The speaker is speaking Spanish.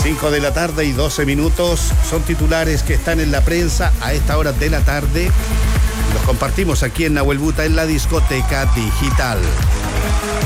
5 de la tarde y 12 minutos. Son titulares que están en la prensa a esta hora de la tarde. Los compartimos aquí en Nahuel Buta en la discoteca digital.